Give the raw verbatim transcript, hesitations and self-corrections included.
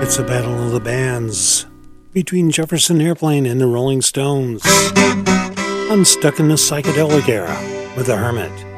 It's a battle of the bands between Jefferson Airplane and the Rolling Stones. I'm stuck in the psychedelic era with The Hermit.